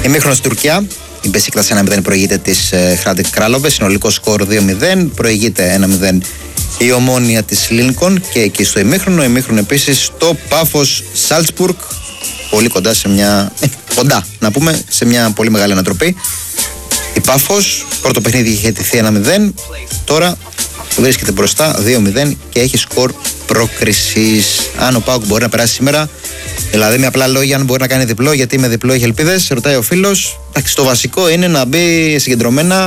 Ημίχρονο στην Τουρκία. Η Μπεσίκτας 1-0 προηγείται της Χράντεκ Κράλοβε. Συνολικό σκορ 2-0. Προηγείται 1-0 η Ομόνια της Λίνκον και εκεί στο ημίχρονο. Ημίχρονο επίσης το Πάφος Σάλτσμπουργκ. Πολύ κοντά σε μια. Κοντά να πούμε, σε μια πολύ μεγάλη ανατροπή. Η Πάφος, πρώτο παιχνίδι είχε τηθεί 1-0. Τώρα βρίσκεται μπροστά 2-0 και έχει σκορ πρόκρισης. Αν ο ΠΑΟΚ μπορεί να περάσει σήμερα, δηλαδή με απλά λόγια, αν μπορεί να κάνει διπλό, γιατί με διπλό έχει ελπίδες, ρωτάει ο φίλος. Εντάξει, το βασικό είναι να μπει συγκεντρωμένα